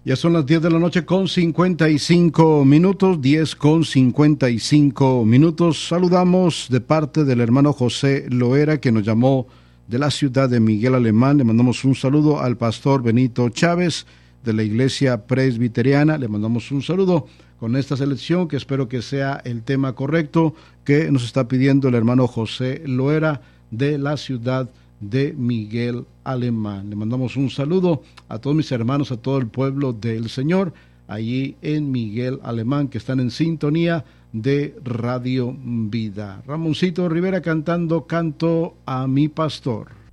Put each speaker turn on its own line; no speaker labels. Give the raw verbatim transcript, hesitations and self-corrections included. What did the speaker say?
Ya son las diez de la noche con cincuenta y cinco minutos, diez con cincuenta y cinco minutos. Saludamos de parte del hermano José Loera, que nos llamó de la ciudad de Miguel Alemán. Le mandamos un saludo al pastor Benito Chávez de la iglesia presbiteriana. Le mandamos un saludo con esta selección, que espero que sea el tema correcto que nos está pidiendo el hermano José Loera de la ciudad de Miguel Alemán. Le mandamos un saludo a todos mis hermanos, a todo el pueblo del Señor allí en Miguel Alemán, que están en sintonía de Radio Vida. Ramoncito Rivera cantando Canto a mi Pastor.